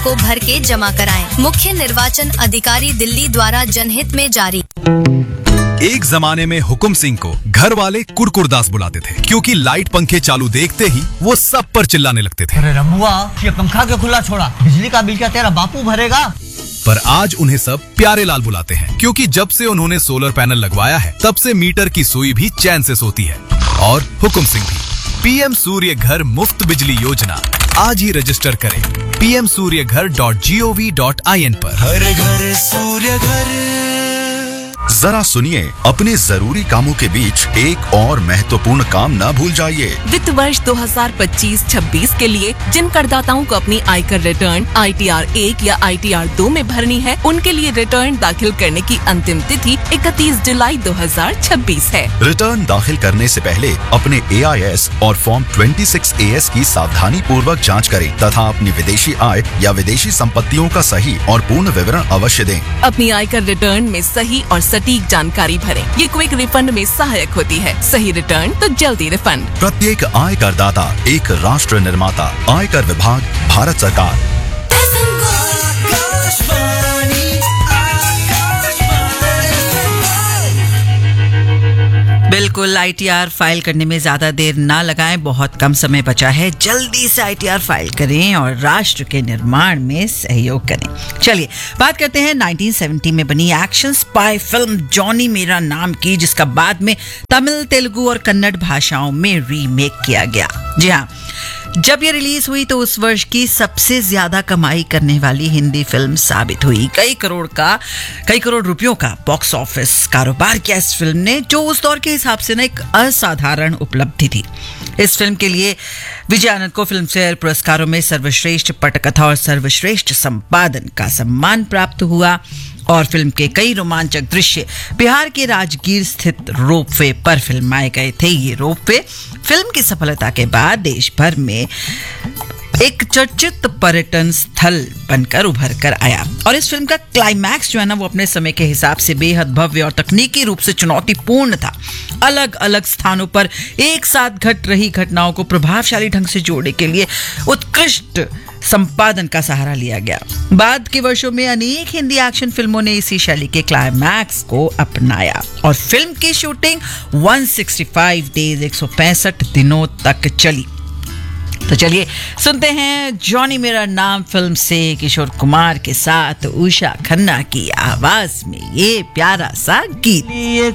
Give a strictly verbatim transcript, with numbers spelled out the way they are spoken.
को भर के जमा कराएं। मुख्य निर्वाचन अधिकारी दिल्ली द्वारा जनहित में जारी। एक जमाने में हुकुम सिंह को घर वाले कुरकुरदास बुलाते थे, क्योंकि लाइट पंखे चालू देखते ही वो सब पर चिल्लाने लगते थे। अरे रमुआ, ये पंखा क्यों खुला छोड़ा? बिजली का बिल क्या तेरा बापू भरेगा? पर आज उन्हें सब प्यारे लाल बुलाते हैं, क्योंकि जब से उन्होंने सोलर पैनल लगवाया है तब से मीटर की सुई भी चैन से सोती है। और हुकुम सिंह भी। पीएम सूर्य घर मुफ्त बिजली योजना आज ही रजिस्टर करें पी एम सूर्य घर dot G O V dot I N पर। हर घर सूर्य घर। जरा सुनिए, अपने जरूरी कामों के बीच एक और महत्वपूर्ण काम न भूल जाइए। वित्त वर्ष दो हज़ार पच्चीस छब्बीस के लिए जिन करदाताओं को अपनी आयकर रिटर्न आई टी आर एक या आई टी आर दो में भरनी है, उनके लिए रिटर्न दाखिल करने की अंतिम तिथि इकतीस जुलाई दो हज़ार छब्बीस है। रिटर्न दाखिल करने से पहले अपने ए आई एस और फॉर्म छब्बीस ए एस की सावधानी पूर्वक जाँच करें तथा अपनी विदेशी आय या विदेशी संपत्तियों का सही और पूर्ण विवरण अवश्य दें। अपनी आयकर रिटर्न में सही और सटीक जानकारी भरें। ये क्विक रिफंड में सहायक होती है। सही रिटर्न तो जल्दी रिफंड। प्रत्येक आयकर दाता एक राष्ट्र निर्माता। आयकर विभाग, भारत सरकार। बिल्कुल, आई टी आर फाइल करने में ज्यादा देर ना लगाएं, बहुत कम समय बचा है। जल्दी से आई टी आर फाइल करें और राष्ट्र के निर्माण में सहयोग करें। चलिए बात करते हैं उन्नीस सौ सत्तर में बनी एक्शन स्पाई फिल्म जॉनी मेरा नाम की, जिसका बाद में तमिल, तेलुगु और कन्नड़ भाषाओं में रीमेक किया गया। जी हाँ, जब ये रिलीज हुई तो उस वर्ष की सबसे ज्यादा कमाई करने वाली हिंदी फिल्म साबित हुई। कई करोड़ का कई करोड़ रुपयों का बॉक्स ऑफिस कारोबार किया इस फिल्म ने, जो उस दौर के हिसाब से ना एक असाधारण उपलब्धि थी। इस फिल्म के लिए विजय आनंद को फिल्मफेयर पुरस्कारों में सर्वश्रेष्ठ पटकथा और सर्वश्रेष्ठ संपादन का सम्मान प्राप्त हुआ। और फिल्म के कई रोमांचक दृश्य बिहार के राजगीर स्थित रोपवे पर फिल्माए गए थे। ये रोपवे फिल्म की सफलता के बाद देश भर में एक चर्चित पर्यटन स्थल बनकर उभर कर आया। और इस फिल्म का क्लाइमैक्स जो है ना, वो अपने समय के हिसाब से बेहद भव्य और तकनीकी रूप से चुनौतीपूर्ण था। अलग अलग स्थानों पर एक साथ घट रही घटनाओं को प्रभावशाली ढंग से जोड़ने के लिए उत्कृष्ट संपादन का सहारा लिया गया। बाद के वर्षों में अनेक हिंदी एक्शन फिल्मों ने इसी शैली के क्लाइमैक्स को अपनाया और फिल्म की शूटिंग एक सौ पैंसठ डेज एक सौ पैंसठ दिनों तक चली। तो चलिए सुनते हैं जॉनी मेरा नाम फिल्म से किशोर कुमार के साथ उषा खन्ना की आवाज में ये प्यारा सा गीत।